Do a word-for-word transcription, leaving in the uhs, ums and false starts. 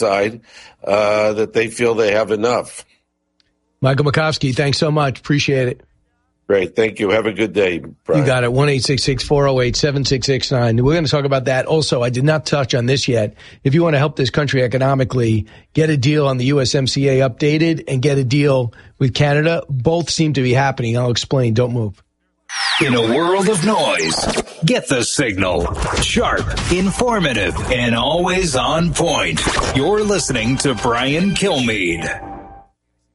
decide uh, that they feel they have enough. Michael Makovsky, thanks so much. Appreciate it. Great. Thank you. Have a good day, Brian. You got it. one eight six six, four oh eight, seven six six nine. We're going to talk about that. Also, I did not touch on this yet. If you want to help this country economically, get a deal on the U S M C A updated and get a deal with Canada. Both seem to be happening. I'll explain. Don't move. In a world of noise, get the signal. Sharp, informative, and always on point. You're listening to Brian Kilmeade.